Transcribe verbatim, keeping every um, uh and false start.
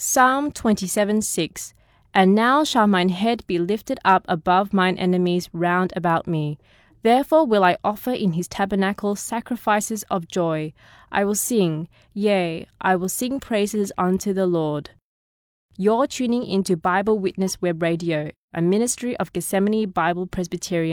Psalm twenty-seven six. And now shall mine head be lifted up above mine enemies round about me. Therefore will I offer in his tabernacle sacrifices of joy. I will sing, yea, I will sing praises unto the Lord. You're tuning into Bible Witness Web Radio, a ministry of Gethsemane Bible Presbyterian